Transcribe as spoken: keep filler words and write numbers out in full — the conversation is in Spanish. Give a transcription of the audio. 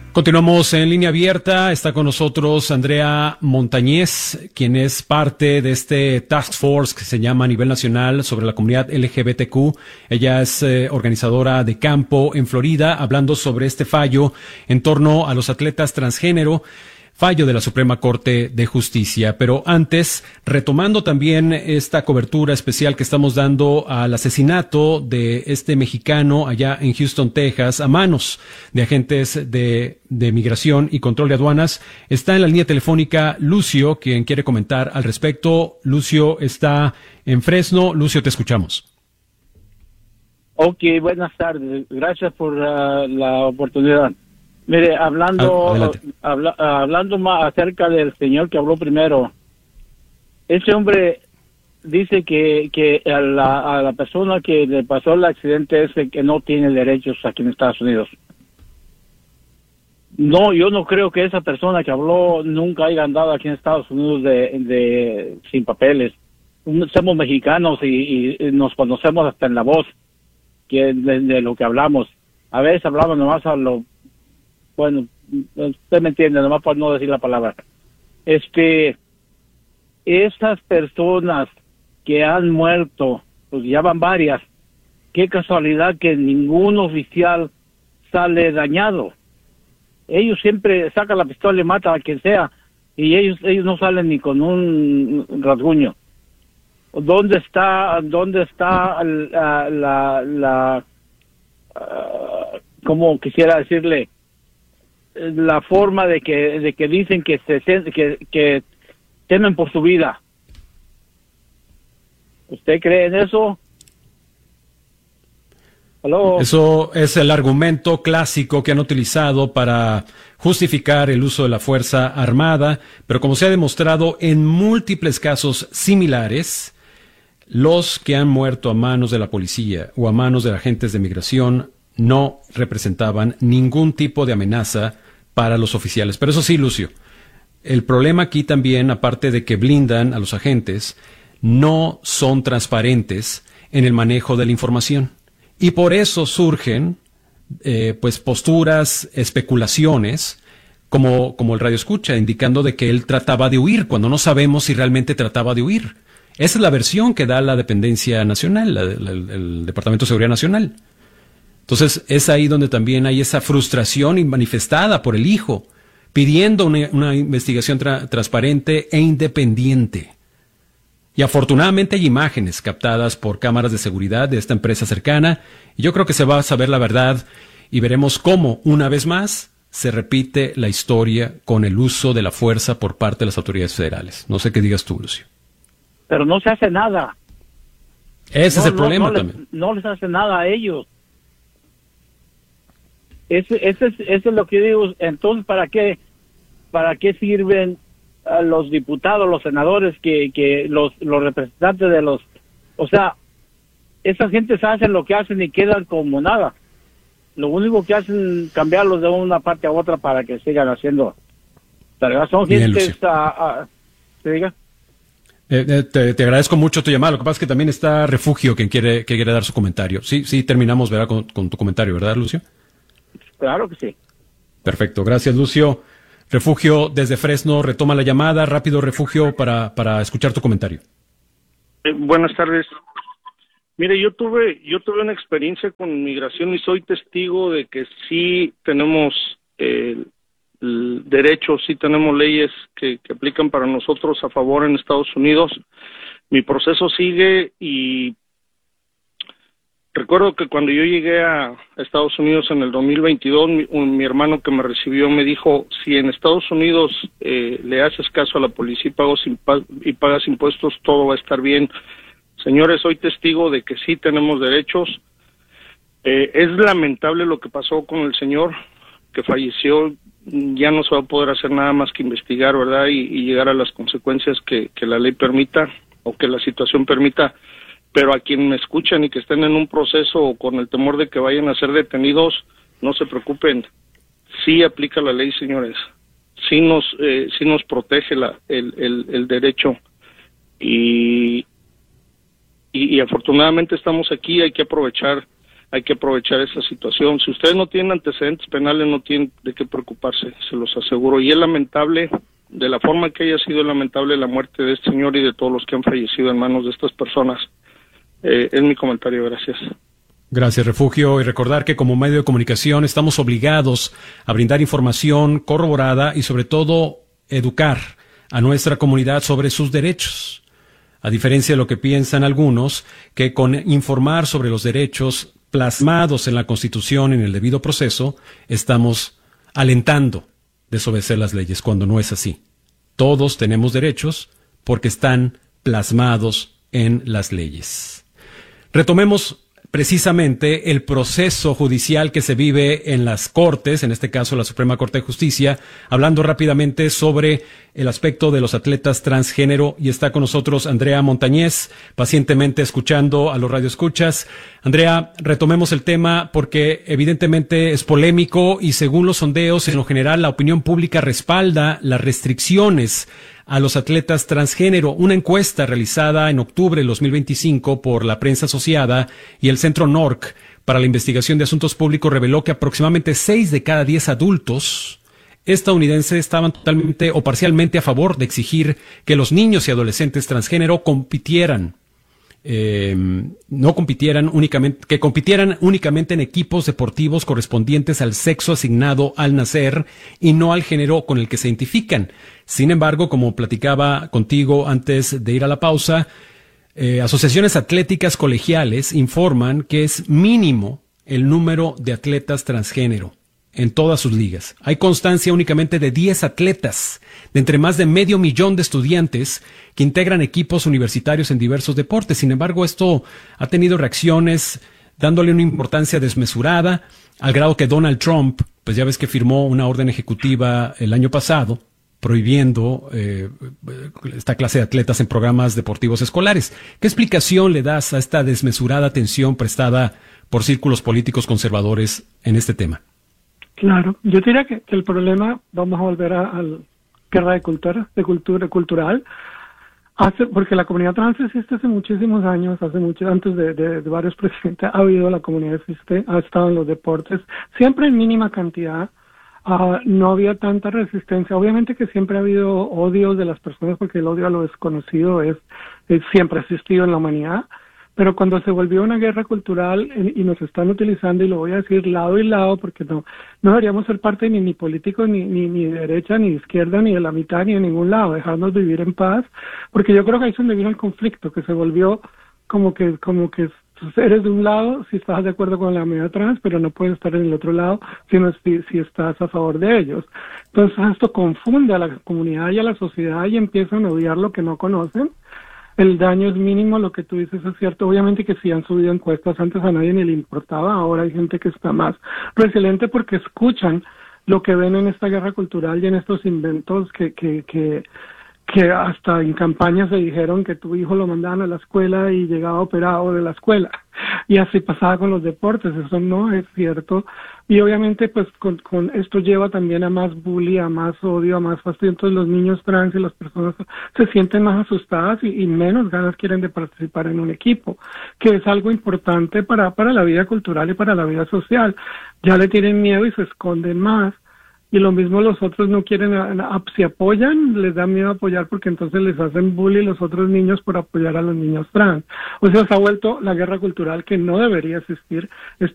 Continuamos en línea abierta. Está con nosotros Andrea Montañez, quien es parte de este task force que se llama a nivel nacional sobre la comunidad L G B T Q. Ella es eh, organizadora de campo en Florida, hablando sobre este fallo en torno a los atletas transgénero. Fallo de la Suprema Corte de Justicia. Pero antes, retomando también esta cobertura especial que estamos dando al asesinato de este mexicano allá en Houston, Texas, a manos de agentes de, de migración y control de aduanas, está en la línea telefónica Lucio, quien quiere comentar al respecto. Lucio está en Fresno. Lucio, te escuchamos. Ok, buenas tardes. Gracias por uh, la oportunidad. Mire, hablando habla, hablando más acerca del señor que habló primero, ese hombre dice que que a la, a la persona que le pasó el accidente ese que no tiene derechos aquí en Estados Unidos. No, yo no creo que esa persona que habló nunca haya andado aquí en Estados Unidos de, de sin papeles. Somos mexicanos y, y nos conocemos hasta en la voz que de, de lo que hablamos. A veces hablamos nomás a lo Bueno, usted me entiende, nomás por no decir la palabra. Este, esas personas que han muerto, pues ya van varias, qué casualidad que ningún oficial sale dañado. Ellos siempre sacan la pistola y matan a quien sea, y ellos ellos no salen ni con un rasguño. ¿Dónde está, dónde está la, la, la uh, como quisiera decirle, la forma de que de que dicen que se que, que temen por su vida? ¿Usted cree en eso? ¿Aló? Eso es el argumento clásico que han utilizado para justificar el uso de la fuerza armada, pero como se ha demostrado en múltiples casos similares, los que han muerto a manos de la policía o a manos de agentes de migración no representaban ningún tipo de amenaza para los oficiales. Pero eso sí, Lucio, el problema aquí también, aparte de que blindan a los agentes, no son transparentes en el manejo de la información. Y por eso surgen eh, pues posturas, especulaciones, como, como el radio escucha, indicando de que él trataba de huir, cuando no sabemos si realmente trataba de huir. Esa es la versión que da la dependencia nacional, la, la, el, el Departamento de Seguridad Nacional. Entonces, es ahí donde también hay esa frustración manifestada por el hijo, pidiendo una, una investigación tra- transparente e independiente. Y afortunadamente hay imágenes captadas por cámaras de seguridad de esta empresa cercana, y yo creo que se va a saber la verdad y veremos cómo, una vez más, se repite la historia con el uso de la fuerza por parte de las autoridades federales. No sé qué digas tú, Lucio. Pero no se hace nada. Ese no, es el no, problema no también. Les, no les hace nada a ellos. Ese, ese, es, ese es lo que digo. Entonces, ¿para qué, para qué sirven a los diputados, los senadores, que, que los, los representantes de los... O sea, esas gentes hacen lo que hacen y quedan como nada. Lo único que hacen es cambiarlos de una parte a otra para que sigan haciendo. Pero son Bien, gentes... A, a, ¿se diga? Eh, eh, te, te agradezco mucho tu llamada. Lo que pasa es que también está Refugio, quien quiere, que quiere dar su comentario. Sí, sí, terminamos, ¿verdad? Con, con tu comentario, ¿verdad, Lucio? Claro que sí. Perfecto, gracias, Lucio. Refugio, desde Fresno, retoma la llamada. Rápido, Refugio, para, para escuchar tu comentario. Eh, buenas tardes. Mire, yo tuve yo tuve una experiencia con migración y soy testigo de que sí tenemos eh, derechos, sí tenemos leyes que, que aplican para nosotros a favor en Estados Unidos. Mi proceso sigue y recuerdo que cuando yo llegué a Estados Unidos en el dos mil veintidós, mi, un, mi hermano que me recibió me dijo, si en Estados Unidos eh, le haces caso a la policía y, pagas impa- y pagas impuestos, todo va a estar bien. Señores, soy testigo de que sí tenemos derechos. Eh, es lamentable lo que pasó con el señor que falleció. Ya no se va a poder hacer nada más que investigar, ¿verdad? Y, y llegar a las consecuencias que, que la ley permita o que la situación permita. Pero a quien me escuchan y que estén en un proceso o con el temor de que vayan a ser detenidos, no se preocupen. Sí aplica la ley, señores. Sí nos, eh, sí nos protege la, el, el, el derecho. Y, y, y afortunadamente estamos aquí. Hay que aprovechar hay que aprovechar esta situación. Si ustedes no tienen antecedentes penales, no tienen de qué preocuparse, se los aseguro. Y es lamentable, de la forma que haya sido lamentable la muerte de este señor y de todos los que han fallecido en manos de estas personas. Eh, es mi comentario, gracias. Gracias, Refugio. Y recordar que como medio de comunicación estamos obligados a brindar información corroborada y sobre todo educar a nuestra comunidad sobre sus derechos. A diferencia de lo que piensan algunos, que con informar sobre los derechos plasmados en la Constitución en el debido proceso, estamos alentando desobedecer las leyes, cuando no es así. Todos tenemos derechos porque están plasmados en las leyes. Retomemos precisamente el proceso judicial que se vive en las Cortes, en este caso la Suprema Corte de Justicia, hablando rápidamente sobre el aspecto de los atletas transgénero, y está con nosotros Andrea Montañez, pacientemente escuchando a los radioescuchas. Andrea, retomemos el tema porque evidentemente es polémico y según los sondeos, en lo general la opinión pública respalda las restricciones a los atletas transgénero. Una encuesta realizada en octubre del dos mil veinticinco por la Prensa Asociada y el Centro N O R C para la Investigación de Asuntos Públicos reveló que aproximadamente seis de cada diez adultos estadounidenses estaban totalmente o parcialmente a favor de exigir que los niños y adolescentes transgénero compitieran, eh, no compitieran únicamente, que compitieran únicamente en equipos deportivos correspondientes al sexo asignado al nacer y no al género con el que se identifican. Sin embargo, como platicaba contigo antes de ir a la pausa, eh, asociaciones atléticas colegiales informan que es mínimo el número de atletas transgénero en todas sus ligas. Hay constancia únicamente de diez atletas, de entre más de medio millón de estudiantes que integran equipos universitarios en diversos deportes. Sin embargo, esto ha tenido reacciones dándole una importancia desmesurada, al grado que Donald Trump, pues ya ves que firmó una orden ejecutiva el año pasado, prohibiendo eh, esta clase de atletas en programas deportivos escolares. ¿Qué explicación le das a esta desmesurada atención prestada por círculos políticos conservadores en este tema? Claro, yo diría que, que el problema, vamos a volver a la guerra de cultura, de cultura cultural, hace, porque la comunidad trans existe hace muchísimos años, hace mucho, antes de, de, de varios presidentes, ha habido la comunidad existe, ha estado en los deportes, siempre en mínima cantidad. Uh, no había tanta resistencia. Obviamente que siempre ha habido odio de las personas, porque el odio a lo desconocido es, es siempre ha existido en la humanidad, pero cuando se volvió una guerra cultural eh, y nos están utilizando, y lo voy a decir lado y lado, porque no no deberíamos ser parte ni, ni políticos, ni, ni, ni de derecha, ni de izquierda, ni de la mitad, ni de ningún lado, dejarnos vivir en paz, porque yo creo que ahí es donde vino el conflicto, que se volvió como que, como que eres de un lado si estás de acuerdo con la comunidad trans, pero no puedes estar en el otro lado sino si, si estás a favor de ellos. Entonces esto confunde a la comunidad y a la sociedad y empiezan a odiar lo que no conocen. El daño es mínimo, lo que tú dices es cierto. Obviamente que si han subido encuestas, antes a nadie ni le importaba, ahora hay gente que está más resiliente porque escuchan lo que ven en esta guerra cultural y en estos inventos que que que que hasta en campañas se dijeron que tu hijo lo mandaban a la escuela y llegaba operado de la escuela, y así pasaba con los deportes. Eso no es cierto, y obviamente pues con, con esto lleva también a más bullying, a más odio, a más fastidio. Entonces los niños trans y las personas se sienten más asustadas y, y menos ganas quieren de participar en un equipo, que es algo importante para, para la vida cultural y para la vida social. Ya le tienen miedo y se esconden más. Y lo mismo los otros no quieren, si apoyan, les da miedo apoyar porque entonces les hacen bullying los otros niños por apoyar a los niños trans. O sea, se ha vuelto la guerra cultural que no debería existir. Es